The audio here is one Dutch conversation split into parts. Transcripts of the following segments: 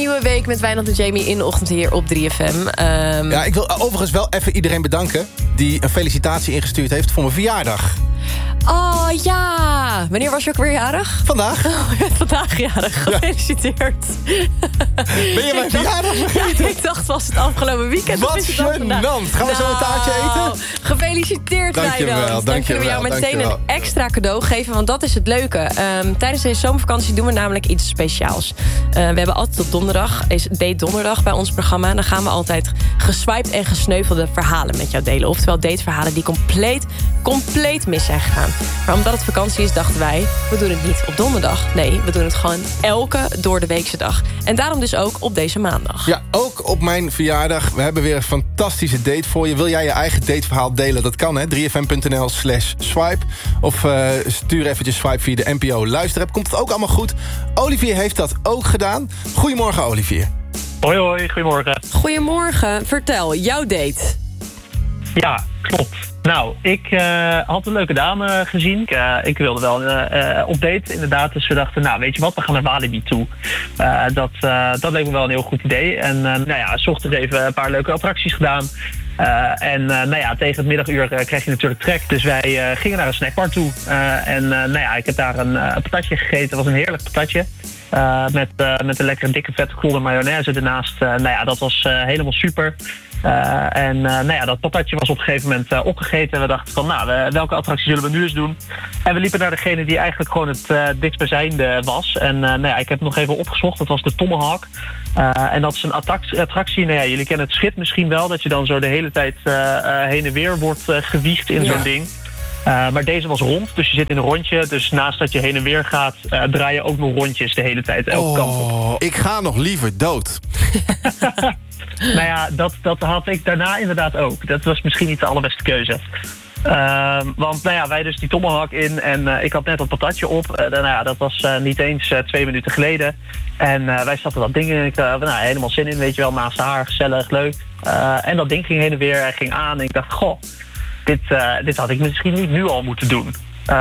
nieuwe week met Wijnand en Jamie in de ochtend hier op 3FM. Ja, ik wil overigens wel even iedereen bedanken die een felicitatie ingestuurd heeft voor mijn verjaardag. Oh ja, wanneer was je ook weer jarig? Vandaag. Oh, je bent vandaag jarig, gefeliciteerd. Ben je mijn verjaardag vergeten? Ja, ik dacht, was het afgelopen weekend? Wat gênant. Gaan we zo een taartje eten? Gefeliciteerd, Wijnand. Dan kunnen we jou meteen een extra cadeau geven, want dat is het leuke. Tijdens deze zomervakantie doen we namelijk iets speciaals. We hebben altijd op donderdag, is Date Donderdag bij ons programma. Dan gaan we altijd geswiped en gesneuvelde verhalen met jou delen. Oftewel dateverhalen die compleet mis zijn gegaan. Maar omdat het vakantie is, dachten wij, we doen het niet op donderdag. Nee, we doen het gewoon elke doordeweekse dag. En daarom dus ook op deze maandag. Ja, ook op mijn verjaardag. We hebben weer een fantastische date voor je. Wil jij je eigen dateverhaal delen? Dat kan, hè? 3fm.nl/swipe. Of stuur eventjes swipe via de NPO luisterapp. Komt het ook allemaal goed? Olivier heeft dat ook gedaan. Goedemorgen, Olivier. Hoi, goedemorgen. Goedemorgen. Vertel, jouw date. Ja, klopt. Nou, ik had een leuke dame gezien. Ik wilde wel op date, inderdaad. Dus we dachten, nou, weet je wat, we gaan naar Walibi toe. Dat leek me wel een heel goed idee. En nou ja, 's ochtends even een paar leuke attracties gedaan. Nou ja, tegen het middaguur krijg je natuurlijk trek. Dus wij gingen naar een snackbar toe. Nou ja, ik heb daar een patatje gegeten. Dat was een heerlijk patatje. Met een lekkere dikke vette koele mayonaise ernaast. Nou ja, dat was helemaal super. Nou ja, dat patatje was op een gegeven moment opgegeten. En we dachten van, nou, welke attractie zullen we nu eens doen? En we liepen naar degene die eigenlijk gewoon het dichtstbijzijnde was. En nou ja, ik heb het nog even opgezocht. Dat was de Tomahawk. En dat is een attractie. Nou ja, jullie kennen het schip misschien wel. Dat je dan zo de hele tijd heen en weer wordt gewiegd in zo'n ding. Maar deze was rond, dus je zit in een rondje. Dus naast dat je heen en weer gaat, draai je ook nog rondjes de hele tijd, elke kant op. Ik ga nog liever dood. Nou ja, dat had ik daarna inderdaad ook. Dat was misschien niet de allerbeste keuze. Want nou ja, wij dus die Tomahawk in en ik had net dat patatje op. Nou ja, dat was niet eens 2 minuten geleden. En wij zaten dat ding in en ik nou, helemaal zin in, weet je wel, naast haar, gezellig, leuk. En dat ding ging heen en weer, hij ging aan en ik dacht, goh, dit had ik misschien niet nu al moeten doen.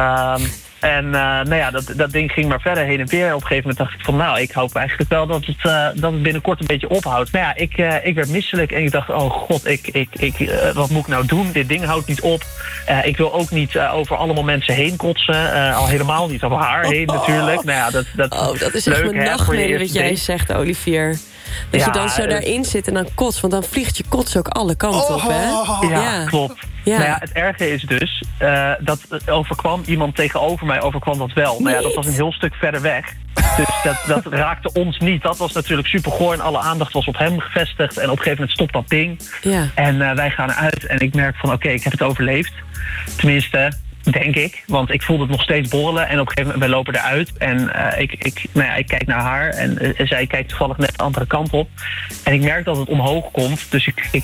Nou ja, dat ding ging maar verder heen en weer. Op een gegeven moment dacht ik van, nou, ik hoop eigenlijk wel dat het binnenkort een beetje ophoudt. Nou ja, ik werd misselijk en ik dacht, oh god, wat moet ik nou doen? Dit ding houdt niet op. Ik wil ook niet over allemaal mensen heen kotsen. Al helemaal niet over haar heen natuurlijk. Nou ja, dat is echt een nachtmerrie wat jij zegt, Olivier. Dat je dan zo daarin zit en dan kots. Want dan vliegt je kots ook alle kanten op, hè? Ja, klopt. Ja. Nou ja, het erge is dus, dat overkwam iemand tegenover mij, overkwam dat wel. Nou ja, dat was een heel stuk verder weg. Dus dat raakte ons niet. Dat was natuurlijk super goor en alle aandacht was op hem gevestigd. En op een gegeven moment stopt dat ding. Ja. En wij gaan eruit en ik merk van, oké, ik heb het overleefd. Tenminste, denk ik. Want ik voelde het nog steeds borrelen. En op een gegeven moment, wij lopen eruit. En ik kijk naar haar. En zij kijkt toevallig net de andere kant op. En ik merk dat het omhoog komt. Dus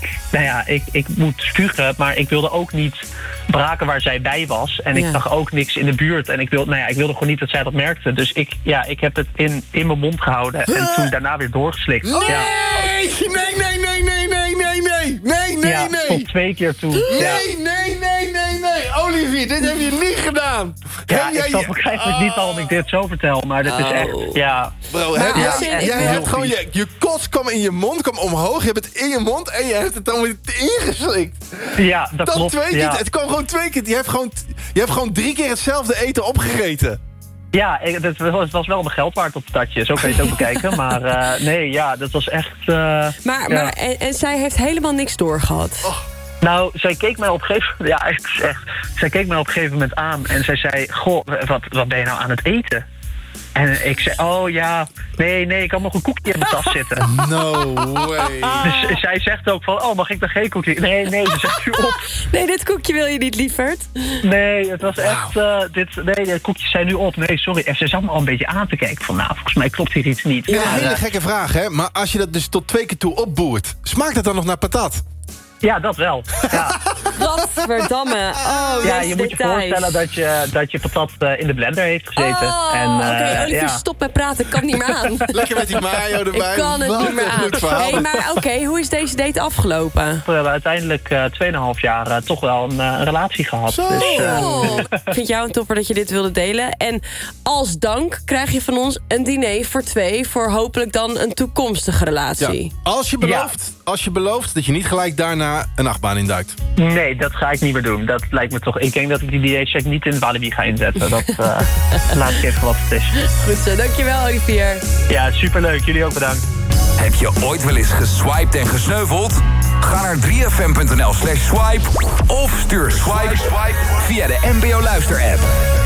ik moet spugen. Maar ik wilde ook niet braken waar zij bij was. En ik zag ook niks in de buurt. En ik wilde gewoon niet dat zij dat merkte. Dus ik heb het in mijn mond gehouden. En toen daarna weer doorgeslikt. Nee! Ja. Nee. Tot 2 keer toe. Nee. Olivier, dit heb je niet gedaan. Ja, ik snap ook eigenlijk niet waarom ik dit zo vertel. Maar dit is echt, ja. Bro, jij hebt gewoon je kots kwam in je mond, kwam omhoog. Je hebt het in je mond en je hebt het dan weer ingeslikt. Ja, dat klopt. 2 keer, het kwam gewoon 2 keer. Je hebt gewoon 3 keer hetzelfde eten opgegeten. Ja, het was wel mijn geld waard op het tatje. Zo kan je het ook bekijken. Maar nee, ja, dat was echt... Maar zij heeft helemaal niks doorgehad. Oh. Nou, zij keek mij op een gegeven moment... Ja, echt. Zij keek mij op een gegeven moment aan en zij zei... Goh, wat ben je nou aan het eten? En ik zei, oh ja, nee, ik had nog een koekje in mijn tas zitten. No way. Dus zij zegt ook van, oh, mag ik dan geen koekje? Nee, ze zegt u op. Nee, dit koekje wil je niet, lieverd. Nee, het was echt, de koekjes zijn nu op. Nee, sorry. En ze zat me al een beetje aan te kijken van, nou, volgens mij klopt hier iets niet. Ja, een hele gekke vraag, hè. Maar als je dat dus tot 2 keer toe opboert, smaakt het dan nog naar patat? Ja, dat wel. Ja. Gadverdamme. Ja, je moet je voorstellen dat je patat in de blender heeft gezeten. Oké, Olivier, stop met praten. Ik kan het niet meer aan. Lekker met die mayo erbij. Ik kan het niet meer aan. Hey, maar hoe is deze date afgelopen? We hebben uiteindelijk 2,5 jaar toch wel een relatie gehad. Dus, ik vind jou een topper dat je dit wilde delen. En als dank krijg je van ons een diner voor 2... voor hopelijk dan een toekomstige relatie. Ja. Als je belooft dat je niet gelijk daarna een achtbaan induikt. Nee, dat ga ik niet meer doen. Dat lijkt me toch... Ik denk dat ik die DJ-check niet in Walibi ga inzetten. Dat laat ik even wat het is. Goed zo, dankjewel Olivier. Ja, superleuk. Jullie ook bedankt. Heb je ooit wel eens geswiped en gesneuveld? Ga naar 3fm.nl/swipe of stuur swipe via de NPO Luister-app.